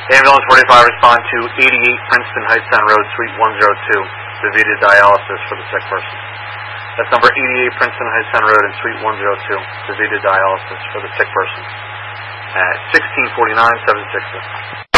Ambulance 45 respond to 88 Princeton Heights End Road, Suite 102, DaVita dialysis for the sick person. That's number 88 Princeton Heights End Road in Suite 102, DaVita dialysis for the sick person. At 1649 760.